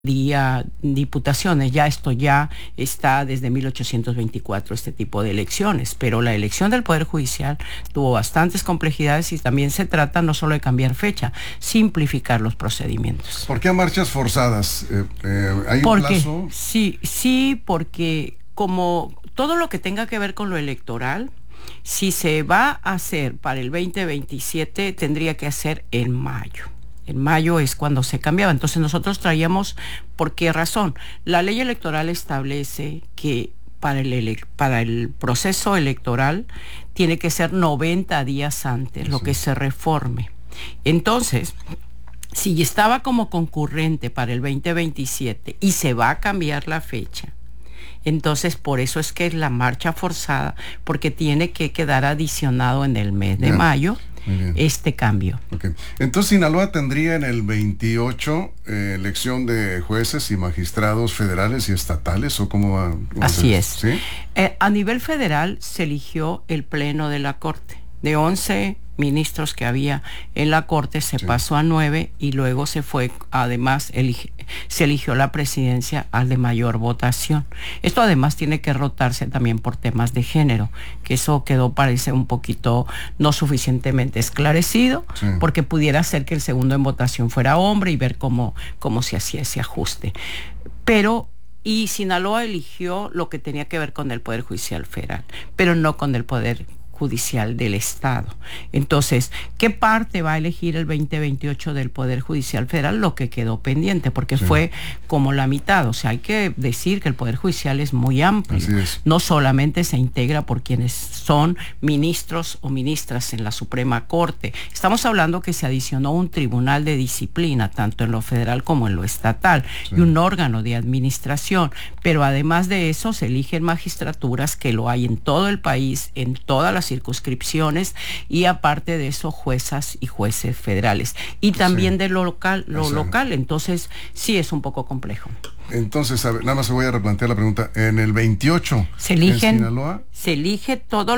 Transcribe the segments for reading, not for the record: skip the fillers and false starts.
diputaciones. Ya esto ya está desde 1824, este tipo de elecciones, pero la elección del Poder Judicial tuvo bastantes complejidades y también se trata no solo de cambiar fecha, simplificar los procedimientos. ¿Por qué marchas forzadas? ¿Hay un plazo? Sí, porque como todo lo que tenga que ver con lo electoral, si se va a hacer para el 2027, tendría que hacer en mayo. En mayo es cuando se cambiaba. Entonces nosotros traíamos, ¿por qué razón? La ley electoral establece que para el proceso electoral tiene que ser 90 días antes, lo que se reforme. Entonces, si estaba como concurrente para el 2027 y se va a cambiar la fecha, entonces por eso es que es la marcha forzada, porque tiene que quedar adicionado en el mes de mayo este cambio. Okay. Entonces Sinaloa tendría en el 28 elección de jueces y magistrados federales y estatales, ¿o cómo va? Así es. ¿Sí? A nivel federal se eligió el pleno de la Corte. De 11 ministros que había en la Corte se pasó a 9 y luego se fue, además se eligió la presidencia al de mayor votación. Esto además tiene que rotarse también por temas de género, que eso quedó, parece, un poquito no suficientemente esclarecido, porque pudiera ser que el segundo en votación fuera hombre y ver cómo se hacía ese ajuste. Y Sinaloa eligió lo que tenía que ver con el Poder Judicial Federal, pero no con el Poder Judicial del Estado. Entonces, ¿qué parte va a elegir el 2028 del Poder Judicial Federal? Lo que quedó pendiente, porque fue como la mitad. O sea, hay que decir que el Poder Judicial es muy amplio. No solamente se integra por quienes son ministros o ministras en la Suprema Corte. Estamos hablando que se adicionó un tribunal de disciplina, tanto en lo federal como en lo estatal, y un órgano de administración. Pero además de eso, se eligen magistraturas, que lo hay en todo el país, en todas las circunscripciones, y aparte de eso juezas y jueces federales y también de lo local. Entonces sí es un poco complejo. Entonces, nada más voy a replantear la pregunta. En el 28 en Sinaloa se elige todo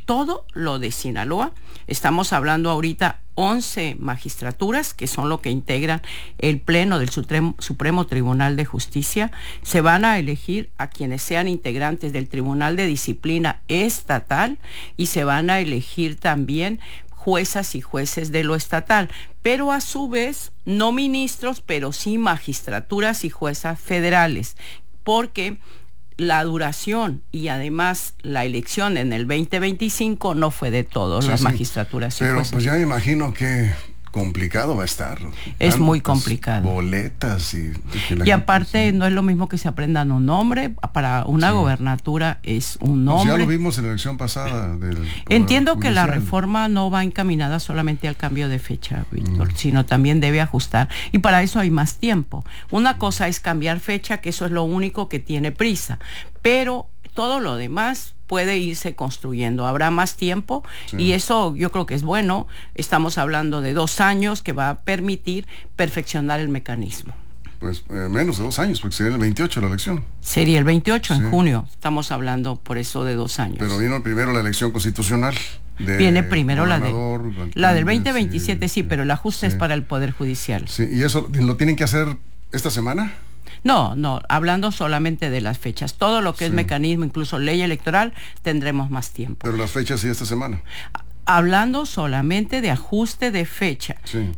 lo de Sinaloa. Estamos hablando ahorita 11 magistraturas, que son lo que integran el Pleno del Supremo Tribunal de Justicia. Se van a elegir a quienes sean integrantes del Tribunal de Disciplina Estatal y se van a elegir también juezas y jueces de lo estatal, pero a su vez no ministros, pero sí magistraturas y juezas federales, porque la duración y además la elección en el 2025 no fue de todas las magistraturas y jueces. Pero pues ya me imagino que complicado va a estar. Es muy complicado. Boletas y aparte no es lo mismo que se aprendan un nombre. Para una gobernatura es un nombre. Pues ya lo vimos en la elección pasada. Entiendo que la reforma no va encaminada solamente al cambio de fecha, Víctor, sino también debe ajustar. Y para eso hay más tiempo. Una cosa es cambiar fecha, que eso es lo único que tiene prisa. Pero todo lo demás puede irse construyendo, habrá más tiempo y eso yo creo que es bueno. Estamos hablando de 2 años que va a permitir perfeccionar el mecanismo. Pues menos de 2 años, porque sería el 28 la elección. Sería el 28 en junio, estamos hablando por eso de 2 años. Pero vino primero la elección constitucional. Viene primero la del 2027, sí, pero el ajuste es para el Poder Judicial. Sí, ¿y eso lo tienen que hacer esta semana? No, hablando solamente de las fechas. Todo lo que es mecanismo, incluso ley electoral, tendremos más tiempo. Pero las fechas sí esta semana. Hablando solamente de ajuste de fecha,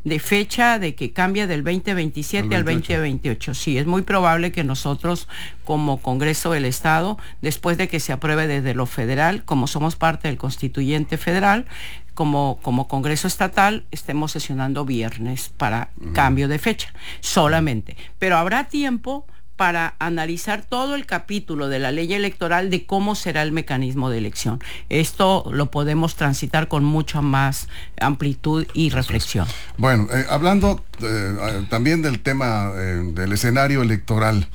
de que cambia del 2027 al 2028. Sí, es muy probable que nosotros, como Congreso del Estado, después de que se apruebe desde lo federal, como somos parte del Constituyente Federal, como Congreso Estatal, estemos sesionando viernes para cambio de fecha, solamente. Pero habrá tiempo para analizar todo el capítulo de la ley electoral de cómo será el mecanismo de elección. Esto lo podemos transitar con mucha más amplitud y reflexión. Bueno, hablando también del tema del escenario electoral,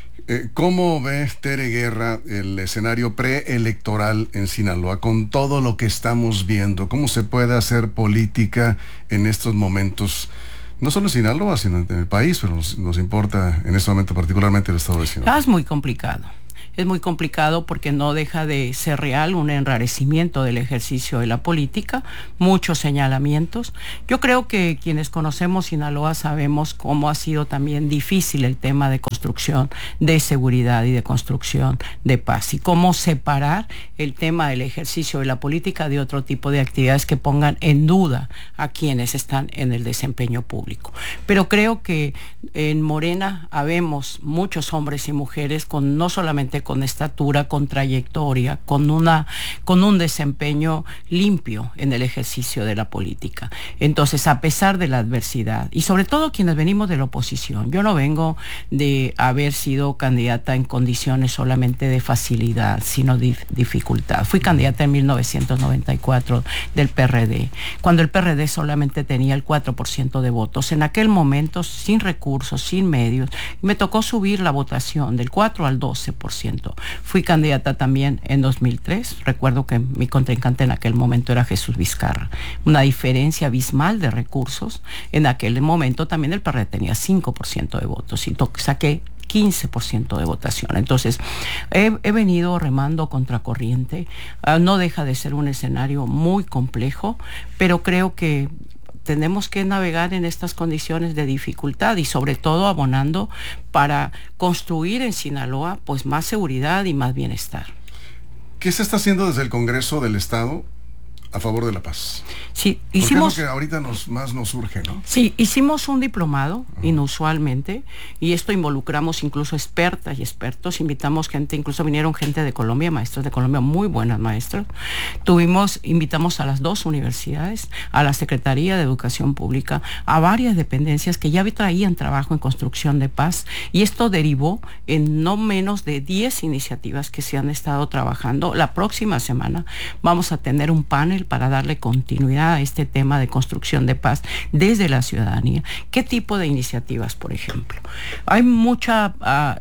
¿cómo ve Tere Guerra el escenario preelectoral en Sinaloa con todo lo que estamos viendo? ¿Cómo se puede hacer política en estos momentos? No solo en Sinaloa, sino en el país, pero nos importa en este momento particularmente el estado de Sinaloa. Es muy complicado. Es muy complicado porque no deja de ser real un enrarecimiento del ejercicio de la política, muchos señalamientos. Yo creo que quienes conocemos Sinaloa sabemos cómo ha sido también difícil el tema de construcción de seguridad y de construcción de paz, y cómo separar el tema del ejercicio de la política de otro tipo de actividades que pongan en duda a quienes están en el desempeño público. Pero creo que en Morena habemos muchos hombres y mujeres con no solamente con estatura, con trayectoria, con un desempeño limpio en el ejercicio de la política. Entonces, a pesar de la adversidad, y sobre todo quienes venimos de la oposición, yo no vengo de haber sido candidata en condiciones solamente de facilidad, sino de dificultad. Fui candidata en 1994 del PRD, cuando el PRD solamente tenía el 4% de votos. En aquel momento, sin recursos, sin medios, me tocó subir la votación del 4 al 12%. Fui candidata también en 2003. Recuerdo que mi contrincante en aquel momento era Jesús Vizcarra. Una diferencia abismal de recursos. En aquel momento también el PRD tenía 5% de votos y saqué 15% de votación. Entonces, he venido remando contracorriente. No deja de ser un escenario muy complejo, pero creo que tenemos que navegar en estas condiciones de dificultad y sobre todo abonando para construir en Sinaloa pues más seguridad y más bienestar. ¿Qué se está haciendo desde el Congreso del Estado a favor de la paz? Sí, hicimos, porque es lo que ahorita más nos surge, ¿no? Sí, hicimos un diplomado, inusualmente, y esto involucramos incluso expertas y expertos, invitamos gente, incluso vinieron gente de Colombia, maestros de Colombia, muy buenas maestras. Invitamos a las 2 universidades, a la Secretaría de Educación Pública, a varias dependencias que ya traían trabajo en construcción de paz, y esto derivó en no menos de 10 iniciativas que se han estado trabajando. La próxima semana vamos a tener un panel para darle continuidad a este tema de construcción de paz desde la ciudadanía. ¿Qué tipo de iniciativas, por ejemplo? Hay mucha...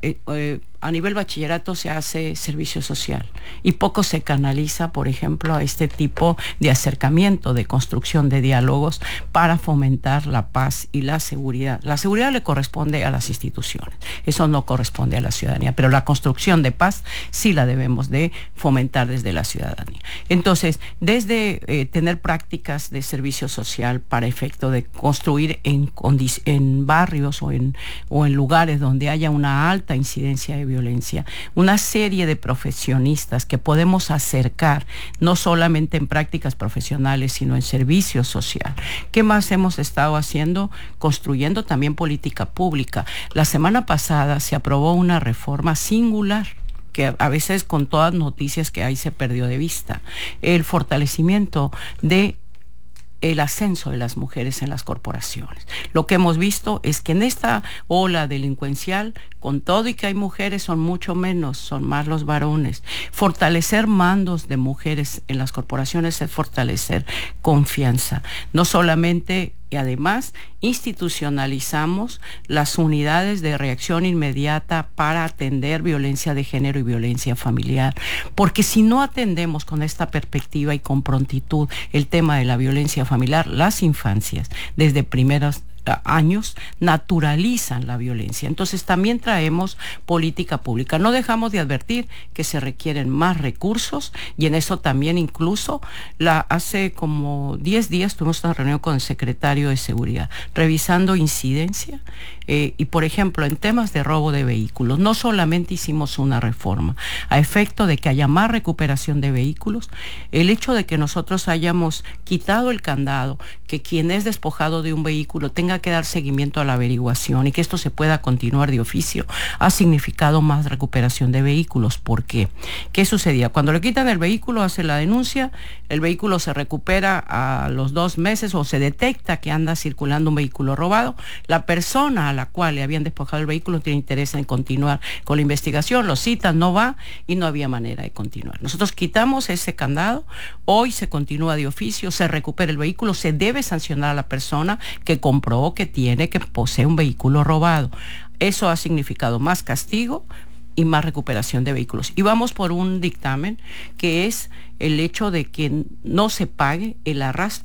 a nivel bachillerato se hace servicio social y poco se canaliza, por ejemplo, a este tipo de acercamiento, de construcción de diálogos para fomentar la paz y la seguridad. La seguridad le corresponde a las instituciones, eso no corresponde a la ciudadanía, pero la construcción de paz sí la debemos de fomentar desde la ciudadanía. Entonces, desde tener prácticas de servicio social para efecto de construir en barrios o en lugares donde haya una alta incidencia de violencia, una serie de profesionistas que podemos acercar, no solamente en prácticas profesionales, sino en servicio social. ¿Qué más hemos estado haciendo? Construyendo también política pública. La semana pasada se aprobó una reforma singular, que a veces con todas noticias que hay se perdió de vista. El fortalecimiento de el ascenso de las mujeres en las corporaciones. Lo que hemos visto es que en esta ola delincuencial, con todo y que hay mujeres, son mucho menos, son más los varones. Fortalecer mandos de mujeres en las corporaciones es fortalecer confianza. No solamente, y además institucionalizamos las unidades de reacción inmediata para atender violencia de género y violencia familiar, porque si no atendemos con esta perspectiva y con prontitud el tema de la violencia familiar, las infancias desde primeros años naturalizan la violencia. Entonces también traemos política pública. No dejamos de advertir que se requieren más recursos y en eso también incluso hace como 10 días tuvimos una reunión con el secretario de Seguridad revisando incidencia y por ejemplo en temas de robo de vehículos no solamente hicimos una reforma a efecto de que haya más recuperación de vehículos, el hecho de que nosotros hayamos quitado el candado, que quien es despojado de un vehículo tenga que dar seguimiento a la averiguación y que esto se pueda continuar de oficio, ha significado más recuperación de vehículos. ¿Por qué? ¿Qué sucedía? Cuando le quitan el vehículo, hace la denuncia, el vehículo se recupera a los 2 meses o se detecta que anda circulando un vehículo robado, la persona a la cual le habían despojado el vehículo tiene interés en continuar con la investigación, lo citan, no va y no había manera de continuar. Nosotros quitamos ese candado, hoy se continúa de oficio, se recupera el vehículo, se debe sancionar a la persona que comprobó que posee un vehículo robado. Eso ha significado más castigo y más recuperación de vehículos. Y vamos por un dictamen que es el hecho de que no se pague el arrastre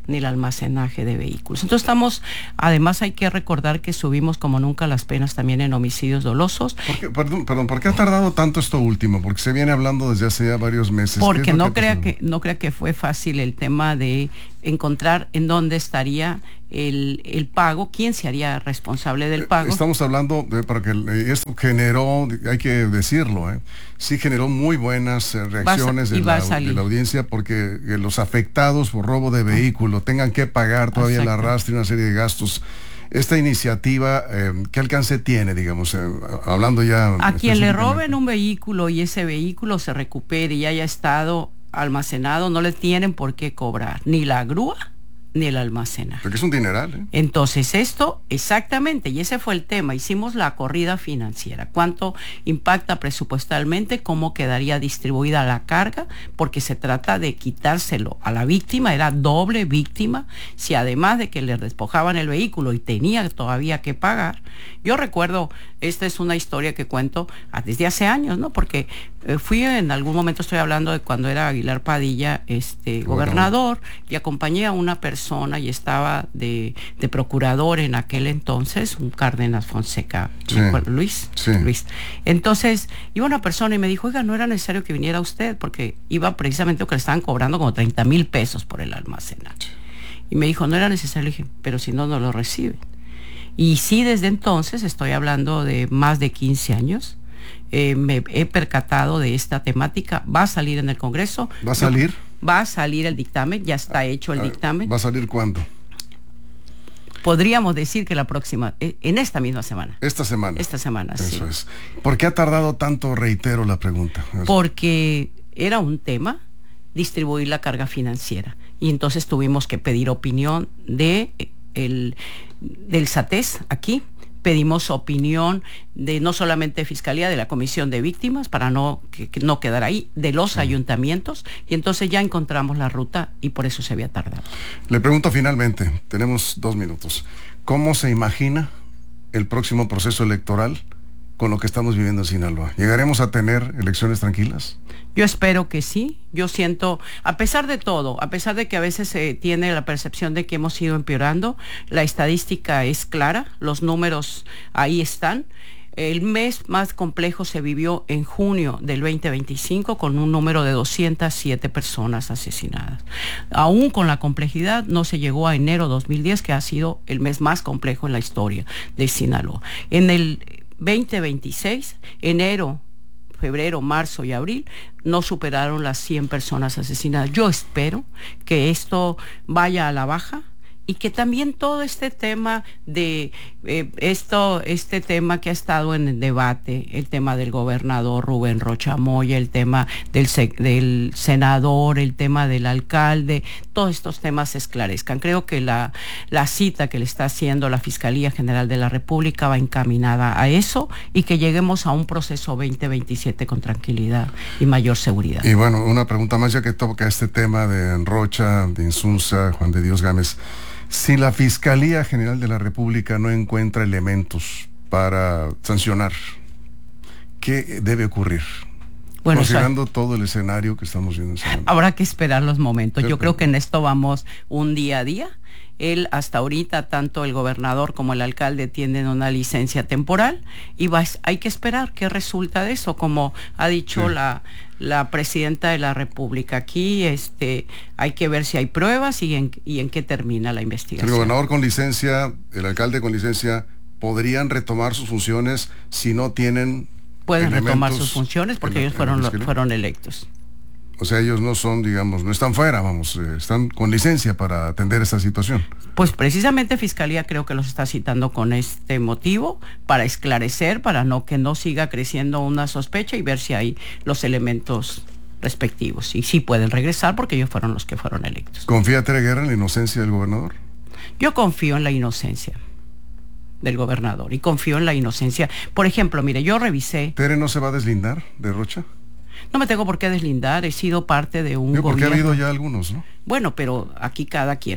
ni el almacenaje de vehículos. Entonces además hay que recordar que subimos como nunca las penas también en homicidios dolosos. Perdón, ¿por qué ha tardado tanto esto último? Porque se viene hablando desde hace ya varios meses. Porque no crea que fue fácil el tema de encontrar en dónde estaría el pago, quién se haría responsable del pago. Estamos hablando para que esto generó, hay que decirlo, sí generó muy buenas reacciones de la audiencia, porque los afectados por robo de vehículo tengan que pagar todavía el arrastre y una serie de gastos. Esta iniciativa, ¿qué alcance tiene, digamos, hablando ya? A quien le roben un vehículo y ese vehículo se recupere y haya estado almacenado, no le tienen por qué cobrar ni la grúa ni el almacenaje. Porque es un dineral, Entonces esto, exactamente, y ese fue el tema, hicimos la corrida financiera, cuánto impacta presupuestalmente, cómo quedaría distribuida la carga, porque se trata de quitárselo a la víctima, era doble víctima, si además de que le despojaban el vehículo y tenía todavía que pagar. Yo recuerdo, esta es una historia que cuento desde hace años, ¿no? Porque fui en algún momento, estoy hablando de cuando era Aguilar Padilla, gobernador, y acompañé a una persona y estaba de procurador en aquel entonces, un Cárdenas Fonseca, sí, Luis. Entonces iba una persona y me dijo, oiga, no era necesario que viniera usted, porque iba precisamente que le estaban cobrando como 30,000 pesos por el almacenaje. Y me dijo, no era necesario. Le dije, pero si no lo reciben. Y sí, desde entonces, estoy hablando de más de 15 años, me he percatado de esta temática. Va a salir en el Congreso. ¿Va a salir? Va a salir el dictamen, ya está hecho el dictamen. ¿Va a salir cuándo? Podríamos decir que la próxima, en esta misma semana. Esta semana. Esta semana, sí. Eso es. ¿Por qué ha tardado tanto? Reitero la pregunta. Porque era un tema distribuir la carga financiera. Y entonces tuvimos que pedir opinión del SATES aquí. Pedimos opinión de no solamente Fiscalía, de la Comisión de Víctimas, para que no quedar ahí, de los ayuntamientos, y entonces ya encontramos la ruta y por eso se había tardado. Le pregunto finalmente, tenemos 2 minutos, ¿cómo se imagina el próximo proceso electoral con lo que estamos viviendo en Sinaloa? ¿Llegaremos a tener elecciones tranquilas? Yo espero que sí. Yo siento, a pesar de todo, a pesar de que a veces se tiene la percepción de que hemos ido empeorando, la estadística es clara, los números ahí están. El mes más complejo se vivió en junio del 2025 con un número de 207 personas asesinadas. Aún con la complejidad no se llegó a enero 2010, que ha sido el mes más complejo en la historia de Sinaloa. En el 2026, enero, febrero, marzo y abril, no superaron las 100 personas asesinadas. Yo espero que esto vaya a la baja y que también todo este tema de este tema que ha estado en el debate, el tema del gobernador Rubén Rocha Moya, el tema del senador, el tema del alcalde, todos estos temas se esclarezcan. Creo que la cita que le está haciendo la Fiscalía General de la República va encaminada a eso y que lleguemos a un proceso 2027 con tranquilidad y mayor seguridad. Y bueno, una pregunta más ya que toca este tema de Rocha, de Insunza, Juan de Dios Gámez. Si la Fiscalía General de la República no encuentra elementos para sancionar, ¿qué debe ocurrir? Bueno, considerando todo el escenario que estamos viendo. Habrá que esperar los momentos. Yo creo que en esto vamos un día a día. Él, hasta ahorita, tanto el gobernador como el alcalde tienen una licencia temporal y hay que esperar qué resulta de eso, como ha dicho la presidenta de la República. Aquí hay que ver si hay pruebas y en qué termina la investigación. El gobernador con licencia, el alcalde con licencia, ¿podrían retomar sus funciones si no tienen Pueden retomar sus funciones porque ellos fueron electos. O sea, ellos no son, digamos, no están fuera, están con licencia para atender esta situación. Pues precisamente Fiscalía creo que los está citando con este motivo, para esclarecer, para que no siga creciendo una sospecha y ver si hay los elementos respectivos. Y sí pueden regresar porque ellos fueron los que fueron electos. ¿Confía Tere Guerra en la inocencia del gobernador? Yo confío en la inocencia del gobernador y confío en la inocencia. Por ejemplo, mire, yo revisé... ¿Tere no se va a deslindar de Rocha? No me tengo por qué deslindar, he sido parte de un gobierno. Porque ha habido ya algunos, ¿no? Bueno, pero aquí cada quien.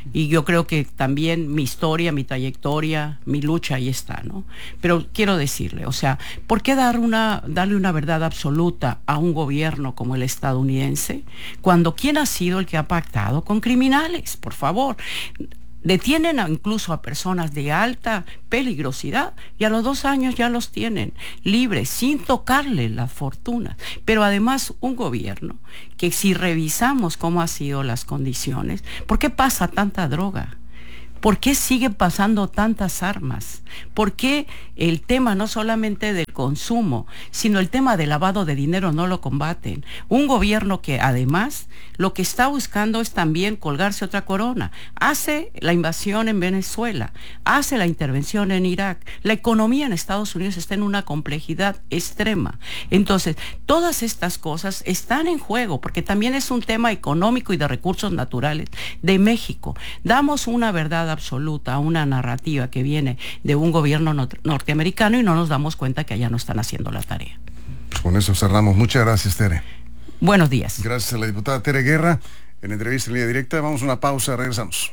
Y yo creo que también mi historia, mi trayectoria, mi lucha ahí está, ¿no? Pero quiero decirle, o sea, ¿por qué darle una verdad absoluta a un gobierno como el estadounidense cuando quién ha sido el que ha pactado con criminales? Por favor. Detienen incluso a personas de alta peligrosidad y a los 2 años ya los tienen libres, sin tocarle la fortuna. Pero además un gobierno que, si revisamos cómo han sido las condiciones, ¿por qué pasa tanta droga? ¿Por qué siguen pasando tantas armas? ¿Por qué el tema no solamente del consumo, sino el tema del lavado de dinero no lo combaten? Un gobierno que además lo que está buscando es también colgarse otra corona. Hace la invasión en Venezuela, hace la intervención en Irak. La economía en Estados Unidos está en una complejidad extrema. Entonces, todas estas cosas están en juego, porque también es un tema económico y de recursos naturales de México. Damos una verdad absoluta, una narrativa que viene de un gobierno norteamericano y no nos damos cuenta que allá no están haciendo la tarea. Con eso cerramos. Muchas gracias, Tere. Buenos días. Gracias a la diputada Tere Guerra. En entrevista en línea directa, vamos a una pausa, regresamos.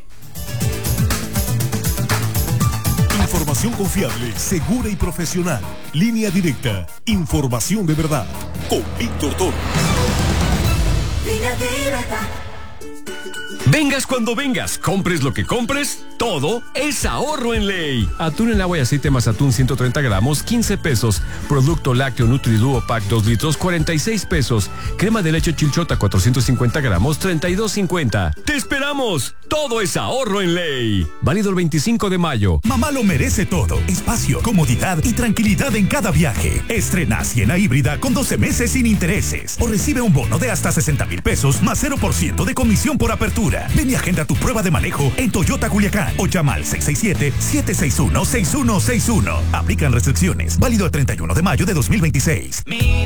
Información confiable, segura y profesional. Línea directa. Información de verdad. Con Víctor Toro. Línea directa. Vengas cuando vengas, compres lo que compres, todo es ahorro en ley. Atún en agua y aceite más atún 130 gramos, 15 pesos. Producto lácteo Nutriduo Pack 2 litros, 46 pesos. Crema de leche Chilchota 450 gramos, 32.50. ¡Te esperamos! Todo es ahorro en ley. Válido el 25 de mayo. Mamá lo merece todo. Espacio, comodidad y tranquilidad en cada viaje. Estrena Siena híbrida con 12 meses sin intereses. O recibe un bono de hasta 60,000 pesos más 0% de comisión por apertura. Ven y agenda tu prueba de manejo en Toyota Culiacán o llama al 667-761-6161. Aplican restricciones. Válido el 31 de mayo de 2026.